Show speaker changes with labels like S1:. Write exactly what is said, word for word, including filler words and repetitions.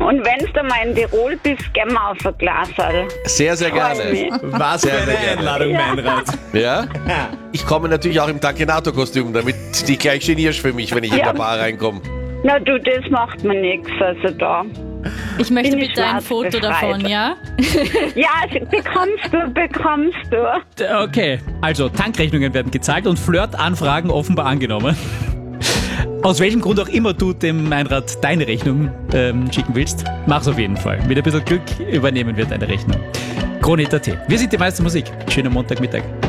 S1: Und wenn du mal in Tirol bist, gehen wir auf ein Glasal.
S2: Sehr, sehr
S1: Freu
S2: gerne.
S1: mich.
S3: Was für eine Einladung, Meinrad.
S2: Ja? Ich komme natürlich auch im Takenato-Kostüm, damit die gleich genierst für mich, wenn ich in
S1: Ja.
S2: der Bar reinkomme.
S1: Na du, das macht mir nichts, also da.
S4: Ich möchte
S1: Bin ich
S4: bitte ein
S1: schwarz
S4: Foto
S1: befreit.
S4: davon, ja?
S1: Ja, bekommst du, bekommst du.
S3: Okay, also Tankrechnungen werden gezahlt und Flirtanfragen offenbar angenommen. Aus welchem Grund auch immer du dem Meinrad deine Rechnung ähm, schicken willst, mach's auf jeden Fall. Mit ein bisschen Glück übernehmen wir deine Rechnung. Krone Punkt at. Wir sind die meiste Musik. Schönen Montagmittag.